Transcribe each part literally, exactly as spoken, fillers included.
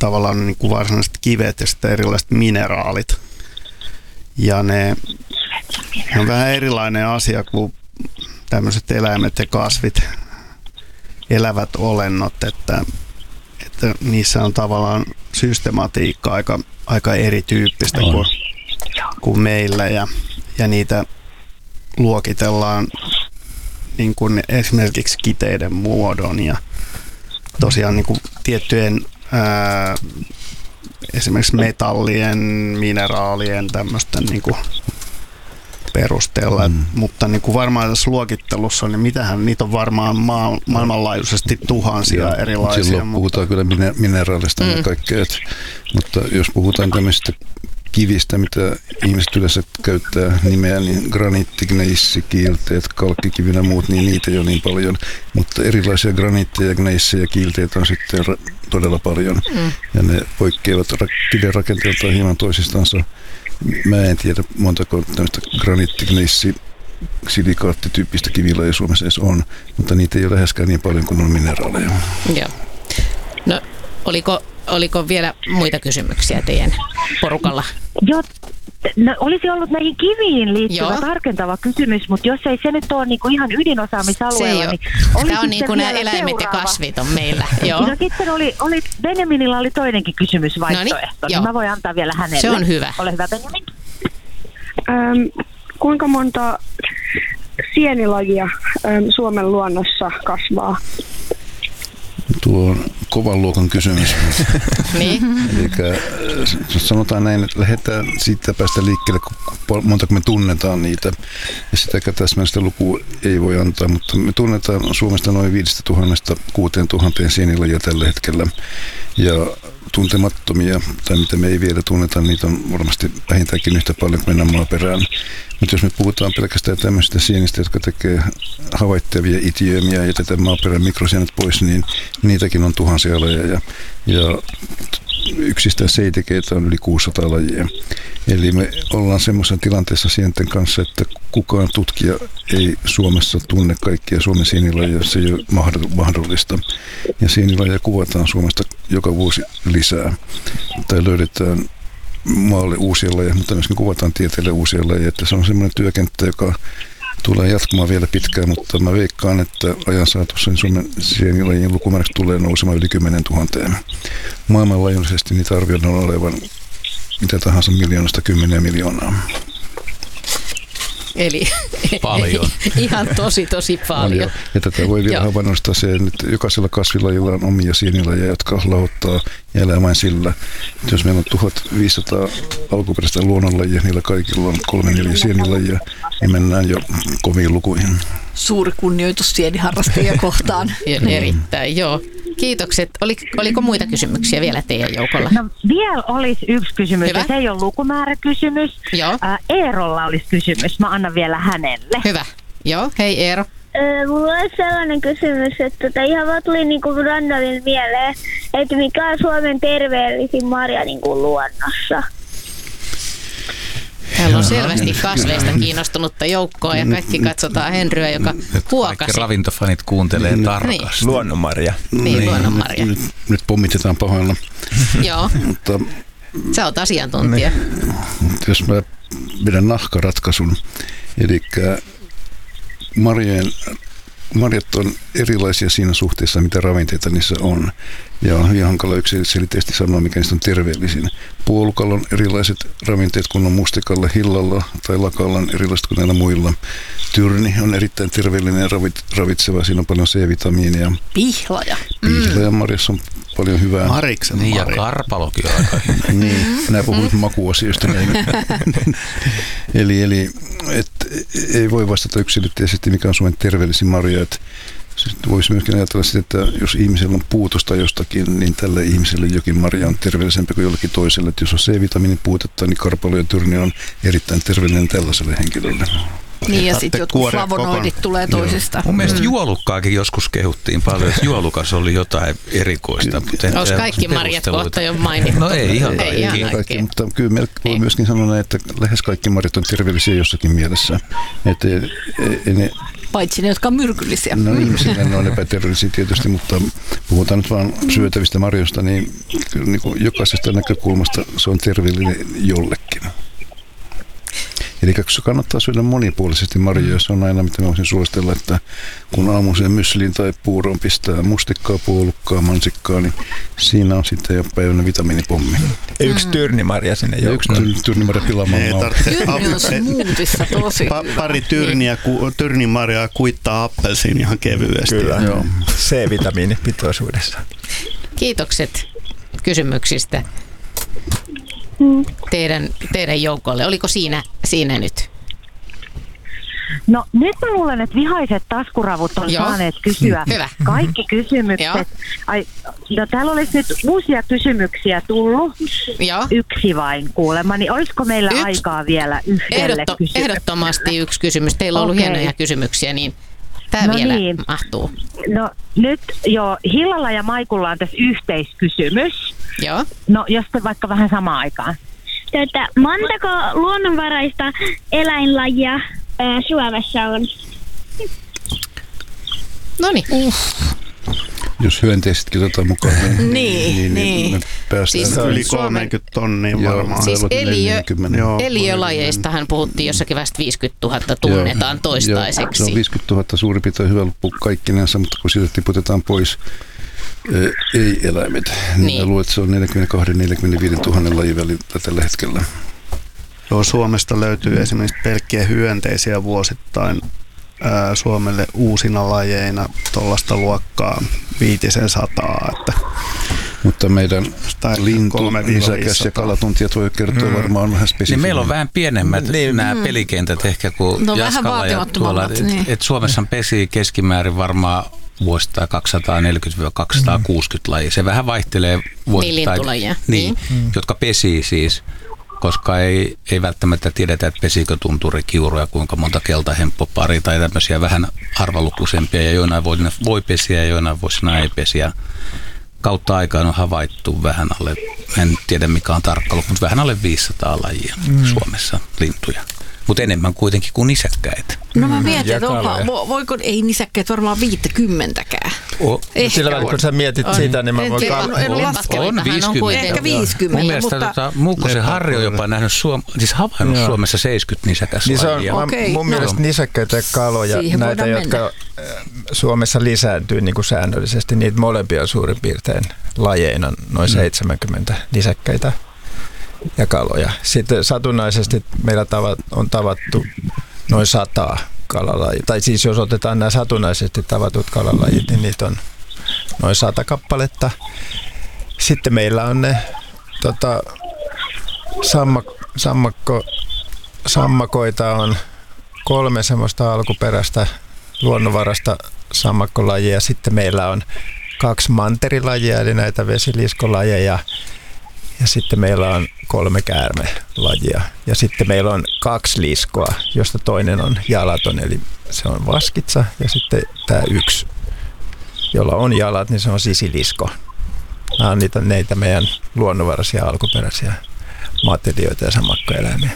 tavallaan niin kuin varsinaiset kivet ja sitten erilaiset mineraalit. Ja ne, ne on vähän erilainen asia kuin tämmöiset eläimet ja kasvit, elävät olennot, että, että niissä on tavallaan systematiikka aika, aika erityyppistä kuin, kuin meillä ja, ja niitä luokitellaan niin kuin esimerkiksi kiteiden muodon ja tosiaan niin kuin tiettyjen ää, esimerkiksi metallien, mineraalien tämmöisten niin kuin perusteella, mm. mutta niin kuin varmaan tässä luokittelussa, niin mitähän niitä on varmaan maa, maailmanlaajuisesti tuhansia ja erilaisia. Silloin mutta puhutaan kyllä mineraalista mm. ja kaikkea, että, mutta jos puhutaan tämmöisistä kivistä, mitä ihmiset yleensä käyttää nimeä, niin graniitti, gneissi, kiilteet, kalkkikivinä ja muut, niin niitä ei ole niin paljon. Mutta erilaisia graniitteja, gneissejä ja kiilteitä on sitten ra- todella paljon. Mm. Ja ne poikkeavat ra- kiven rakenteeltaan hieman toisistansa. Mä en tiedä montako tämmöistä graniitti, gneissi, silikaattityyppistä kivillä Suomessa edes on, mutta niitä ei ole läheskään niin paljon kuin on mineraaleja. Joo. No, oliko Oliko vielä muita kysymyksiä teidän porukalla? Joo, no, olisi ollut näihin kiviin liittyvä Joo. tarkentava kysymys, mutta jos ei se nyt ole niinku ihan ydinosaamisalueella, niin tämä on niin kuin nämä eläimet seuraava. Ja kasvit on meillä. Joo. No sitten oli, oli, Benjaminilla oli toinenkin kysymysvaihtoehto, no niin, niin mä voin antaa vielä hänelle. Se on hyvä. Ole hyvä, Benjamin. Ähm, kuinka monta sienilajia ähm, Suomen luonnossa kasvaa? Tuo on kovan luokan kysymys. Niin. Eli sanotaan näin, että lähdetään siitä päästä liikkeelle, kun montako me tunnetaan niitä. Ja sitäkään täsmällistä lukua ei voi antaa, mutta me tunnetaan Suomesta noin viidestä tuhannesta kuuteen tuhanteen sienilajia tällä hetkellä. Ja tuntemattomia, tai mitä me ei vielä tunneta, niitä on varmasti vähintäänkin yhtä paljon kuin mennään maaperään. Mutta jos me puhutaan pelkästään tämmöisistä sienistä, jotka tekee havaittavia itiömiä ja jätetään maaperän mikrosienet pois, niin niitäkin on tuhansia lajeja. Ja yksistään seitikeitä on yli kuusisataa lajia. Eli me ollaan semmoisessa tilanteessa sienten kanssa, että kukaan tutkija ei Suomessa tunne kaikkia Suomen sienilajeja, se ei ole mahdollista. Ja sienilajeja kuvataan Suomesta joka vuosi lisää. Tai löydetään maalle uusia lajeja, mutta myöskin kuvataan tieteelle uusia lajeja. Että se on semmoinen työkenttä, joka tulee jatkumaan vielä pitkään, mutta mä veikkaan, että ajan saatossa niin Suomen sienilajien lukumääräksi tulee nousemaan yli kymmenen tuhanteen. Maailmanlaajuisesti niitä arvioidaan olevan mitä tahansa miljoonasta kymmenen miljoonaa. Eli paljon. Ihan tosi, tosi paljon. Ja tätä voi vielä havainnoistaa se, että jokaisella kasvilajilla on omia sienilajeja, jotka lahottaa ja elää vain sillä. Että jos meillä on tuhatviisisataa alkuperäistä luonnonlajia, niillä kaikilla on kolme neljä sienilajia, niin mennään jo koviin lukuihin. Suuri kunnioitus sieniharrastajia kohtaan. Erittäin, joo. Kiitokset. Oli, oliko muita kysymyksiä vielä teidän joukolla? No vielä olisi yksi kysymys, Hyvä. ja se ei ole lukumääräkysymys. Joo. Ää, Eerolla olisi kysymys, mä annan vielä hänelle. Hyvä. Joo, hei Eero. Öö, mulla olisi sellainen kysymys, että tota ihan vaan tuli niinku randomilla mieleen, että mikä on Suomen terveellisin marja niinku luonnossa? Täällä on selvästi kasveista kiinnostunutta joukkoa ja kaikki katsotaan Henryä, joka huokasi. Kaikki ravintofanit kuuntelee tarkasti. Niin. Luonnonmarja. Niin, niin. luonnonmarja. Nyt, nyt pommitetaan pahoilla. Joo. Mutta, sä oot asiantuntija. Mutta jos mä pidän nahkaratkaisun, eli marjojen, marjat on erilaisia siinä suhteessa, mitä ravinteita niissä on. Ja on hyvin hankala yksiselitteisesti sanoa, mikä niistä on terveellisin. Puolukalla on erilaiset ravinteet kuin on mustikalla, hillalla tai lakalla on erilaiset kuin näillä muilla. Tyrni on erittäin terveellinen ja ravitseva. Siinä on paljon C-vitamiinia. Pihlaja. Pihlaja marjassa on paljon hyvää. Mariksen niin marja. Ja karpalokin on aika hyvä. Niin, nämä puhun nyt makuasioista. eli eli et, ei voi vastata yksilöllisesti, mikä on Suomen terveellisin marja. Et, voisi myöskin ajatella sitä, että jos ihmisellä on puutosta jostakin, niin tälle ihmiselle jokin marja on terveellisempi kuin jollekin toiselle. Että jos on C-vitamiinin puutetta, niin karpalo ja tyrni on erittäin terveellinen tällaiselle henkilölle. Niin ja sitten jotkut flavonoidit tulee toisesta. Mun mielestä mm. juolukkaakin joskus kehuttiin paljon, että juolukas oli jotain erikoista. Olisi kaikki marjat kohta jo mainittu. No ei ihan ei ihan kaikki. kaikki. Mutta kyllä voi myöskin sanoa, että lähes kaikki marjat on terveellisiä jossakin mielessä. Että ei, ei ne paitsi ne, jotka on myrkyllisiä. No ihmisille ne on epäterveellisiä tietysti, mutta puhutaan nyt vaan syötävistä marjoista, niin, niin kuin jokaisesta näkökulmasta se on terveellinen jollekin. Eli kannattaa syödä monipuolisesti marjoja. Se on aina, mitä mä voisin suositella, että kun aamuiseen mysliin tai puuroon pistää mustikkaa, puolukkaa, mansikkaa, niin siinä on sitten jo päivänä vitamiinipommi. Ja yksi tyrnimarja sinne joukkoon. Yksi tyrnimarja pilaamaan. Tyrni on smoothissa tosi pa- Pari tyrniä, ku, tyrnimarjaa kuittaa appelsiin ihan kevyesti. Kyllä, joo. C-vitamiinipitoisuudessa. Kiitokset kysymyksistä teidän, teidän joukolle. Oliko siinä, siinä nyt? No nyt mä luulen, että vihaiset taskuravut on Joo. saaneet kysyä Hyvä. kaikki kysymykset. Ai, no täällä olisi nyt uusia kysymyksiä tullut. Joo. Yksi vain kuulemma, niin olisiko meillä Yksi. aikaa vielä yhdelle Ehdotto, kysymykselle? ehdottomasti yksi kysymys. Teillä on ollut Okei. hienoja kysymyksiä, niin tämä No vielä niin. mahtuu. No nyt jo Hillalla ja Maikulla on tässä yhteiskysymys. Joo. No jos te vaikka vähän samaan aikaan. Tätä, montako luonnonvaraista eläinlajia ää, Suomessa on? Noniin. Uh. Jos hyönteisetkin otetaan mukaan, niin, Niin, niin. me päästään. Siis Yli Suomen- kolmekymmentä tonnia Joo, varmaan. Siis aivan eliö- neljäkymmentä. Joo. Eliölajeistahan puhuttiin jossakin vasta viisikymmentätuhatta tunnetaan Joo, toistaiseksi. se on viisikymmentätuhatta suurin piirtein hyvä loppu kaikkinensa, mutta kun siitä tiputetaan pois e, ei-eläimet, niin, Niin. niin. luulen, että se on neljäkymmentäkaksi neljäkymmentäviisi tuhannen lajin välillä tällä hetkellä. Joo, Suomesta löytyy esimerkiksi pelkkiä hyönteisiä vuosittain ää, Suomelle uusina lajeina tuollaista luokkaa viitisen sataa. Että Mutta meidän Jostain lintu, kolme nisäkäs ja viisisataa. kalatuntijat voi kertoa Mm. varmaan vähän Niin spesifimmin. meillä on vähän pienemmät Niin. nämä pelikentät ehkä kuin No vähän Jaskalla ja tuolla. vaatimattomammat, Et, niin. et Suomessa pesii keskimäärin varmaan vuosittain kaksisataaneljäkymmentä kaksisataakuusikymmentä lajia. Se vähän vaihtelee vuosittain. lintulajia, Niin, Mm. jotka pesii siis, koska ei, ei välttämättä tiedetä, että pesiikö tunturi, kiuru ja kuinka monta keltahemppopari tai tämmöisiä vähän arvalukuisempia. Ja joinain vuosina voi pesiä ja joinain vuosina ei pesiä. Kautta aikaan on havaittu vähän alle, en tiedä mikä on tarkka luku, mutta vähän alle viisisataa lajia mm. Suomessa lintuja. Mutta enemmän kuitenkin kuin nisäkkäitä. No mä mietin, Ja että onko, kaloja. vo- voiko, ei nisäkkäät varmaan viittäkymmentäkään. O, Ehkä Sillä välillä, kun sä mietit On. sitä, niin mä En voin tiedä, kal- en ole on, laskenut. on viisikymmentä. Ehkä viisikymmentä, Mun mielestä mutta tota, Muukkosen Harri on jopa nähnyt Suom- siis havainnut Joo. Suomessa seitsemänkymmentä Niin se on, nisäkäslajia. mä, Okei, mun no. mielestä nisäkkäitä ja kaloja, Siihen näitä, voidaan jotka äh, Suomessa lisääntyy niin kuin säännöllisesti, niitä molempia suurin piirtein lajeina on noin Mm. seitsemänkymmentä nisäkkäitä ja kaloja. Sitten satunnaisesti meillä tavat, on tavattu noin sata kalalajia. Tai siis jos otetaan nämä satunnaisesti tavatut kalalajit, niin niitä on noin sata kappaletta. Sitten meillä on ne tota, sammak, sammakko, sammakoita on kolme semmoista alkuperäistä luonnonvarasta sammakkolajia. Sitten meillä on kaksi manterilajia, eli näitä vesiliskolajia. Ja sitten meillä on kolme käärmelajia. Ja sitten meillä on kaksi liskoa, josta toinen on jalaton, eli se on vaskitsa. Ja sitten tämä yksi, jolla on jalat, niin se on sisilisko. Nämä on niitä, neitä meidän luonnonvaraisia alkuperäisiä matelioita ja sammakkoeläimiä.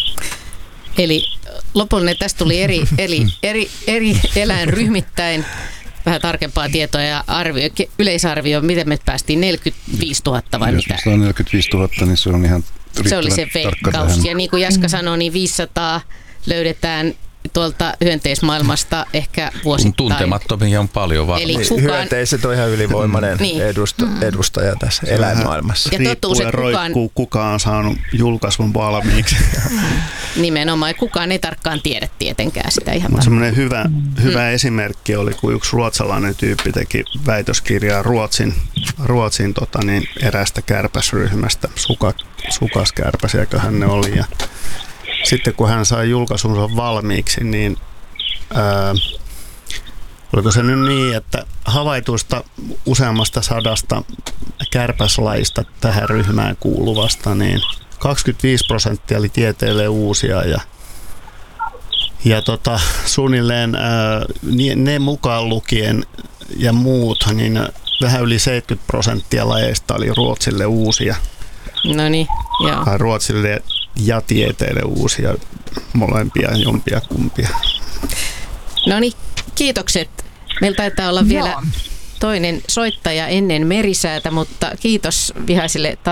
Eli lopullinen tästä tuli eri, eri, eri, eri eläinryhmittäin vähän tarkempaa tietoa ja arvio, yleisarvio, miten me päästiin neljäkymmentäviisituhatta vai Jos mitä? se on neljäkymmentäviisituhatta, niin se on ihan Se oli se riittävän tarkka veikkaus. tähän. Ja niin kuin Jaska sanoi, niin viisisataa löydetään tuolta hyönteismaailmasta ehkä vuosittain. Tuntemattomia on paljon vaan. Eli Niin, kukaan, hyönteiset on ihan ylivoimainen Niin. edustu, edustaja tässä eläinmaailmassa. ja totuus, riippuu ja että kukaan, roikkuu, kuka on saanut julkaisun valmiiksi. nimenomaan, kukaan ei tarkkaan tiedä tietenkään sitä ihan Mutta vaan. semmoinen hyvä, hyvä esimerkki oli, kun yksi ruotsalainen tyyppi teki väitöskirjaa Ruotsin, Ruotsin tota niin, erästä kärpäsryhmästä, suka, sukaskärpäsiäköhän ne oli. Ja sitten kun hän sai julkaisunsa valmiiksi, niin ää, oliko se nyt niin, että havaituista useammasta sadasta kärpäslajista tähän ryhmään kuuluvasta, niin kaksikymmentäviisi prosenttia oli tieteelle uusia ja, ja tota, suunnilleen ää, ne mukaan lukien ja muut, niin vähän yli seitsemänkymmentä prosenttia lajeista oli Ruotsille uusia. No niin, joo. Tai Ruotsille ja tieteelle uusia, molempia, jompia kumpia. No niin, kiitokset. Meillä taitaa olla vielä toinen soittaja ennen merisäätä, mutta kiitos vihaisille